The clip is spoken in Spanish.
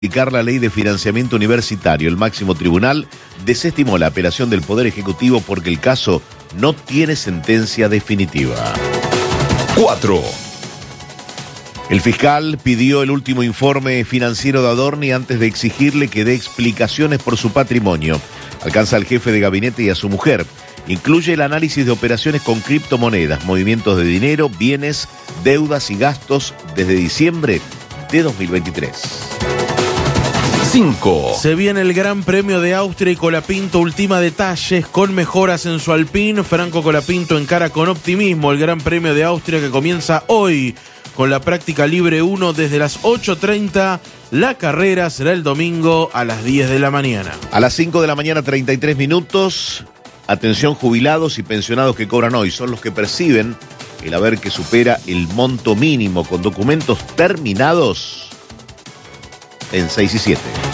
Aplicar la ley de financiamiento universitario. El máximo tribunal desestimó la apelación del Poder Ejecutivo porque el caso no tiene sentencia definitiva. 4. El fiscal pidió el último informe financiero de Adorni antes de exigirle que dé explicaciones por su patrimonio. Alcanza al jefe de gabinete y a su mujer. Incluye el análisis de operaciones con criptomonedas, movimientos de dinero, bienes, deudas y gastos desde diciembre de 2023. 5. Se viene el Gran Premio de Austria y Colapinto ultima detalles con mejoras en su Alpine. Franco Colapinto encara con optimismo el Gran Premio de Austria que comienza hoy con la práctica libre 1 desde las 8:30. La carrera será el domingo a las 10 de la mañana. A las 5 de la mañana, 33 minutos. Atención, jubilados y pensionados que cobran hoy. Son los que perciben el haber que supera el monto mínimo con documentos terminados en 6 y 7.